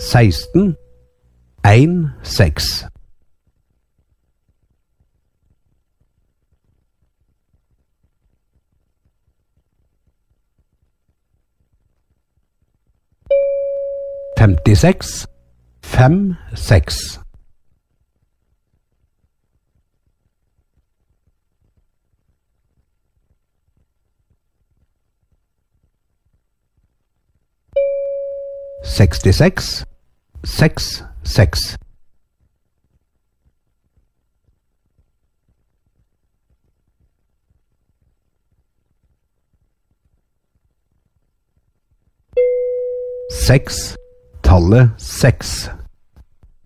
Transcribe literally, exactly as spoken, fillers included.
seksten, en, seks. Femtiseks, fem, seks. Sekstiseks, seks, seks. Seks, tallet seks.